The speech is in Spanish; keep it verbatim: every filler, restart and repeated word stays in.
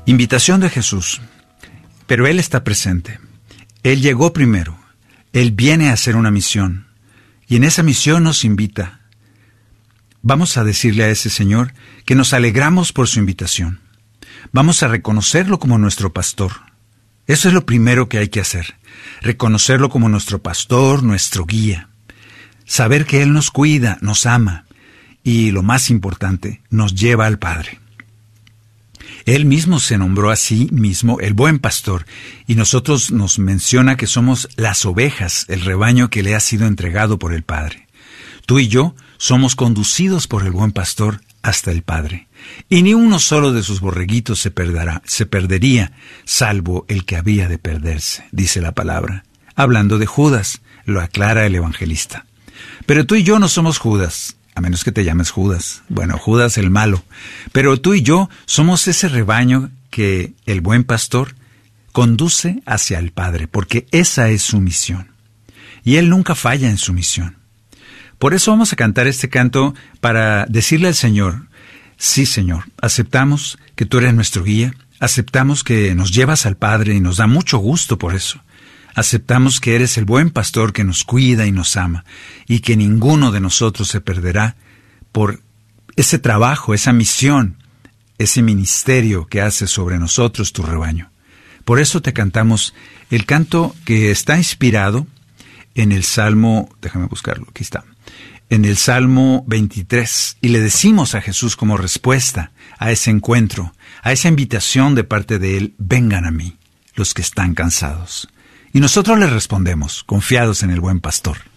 Invitación de Jesús. Pero Él está presente. Él llegó primero. Él viene a hacer una misión. Y en esa misión nos invita. Vamos a decirle a ese Señor que nos alegramos por su invitación. Vamos a reconocerlo como nuestro pastor. Eso es lo primero que hay que hacer. Reconocerlo como nuestro pastor, nuestro guía. Saber que Él nos cuida, nos ama. Y lo más importante, nos lleva al Padre. Él mismo se nombró a sí mismo el buen pastor, y nosotros nos menciona que somos las ovejas, el rebaño que le ha sido entregado por el Padre. Tú y yo somos conducidos por el buen pastor hasta el Padre, y ni uno solo de sus borreguitos se perderá, se perdería, salvo el que había de perderse, dice la palabra. Hablando de Judas, lo aclara el evangelista. Pero tú y yo no somos Judas, a menos que te llames Judas. Bueno, Judas el malo. Pero tú y yo somos ese rebaño que el buen pastor conduce hacia el Padre, porque esa es su misión. Y Él nunca falla en su misión. Por eso vamos a cantar este canto para decirle al Señor, sí, Señor, aceptamos que tú eres nuestro guía, aceptamos que nos llevas al Padre y nos da mucho gusto por eso. Aceptamos que eres el buen pastor que nos cuida y nos ama, y que ninguno de nosotros se perderá por ese trabajo, esa misión, ese ministerio que haces sobre nosotros, tu rebaño. Por eso te cantamos el canto que está inspirado en el Salmo, déjame buscarlo, aquí está, en el Salmo veintitrés, y le decimos a Jesús como respuesta a ese encuentro, a esa invitación de parte de Él, vengan a mí, los que están cansados. Y nosotros le respondemos, confiados en el buen pastor.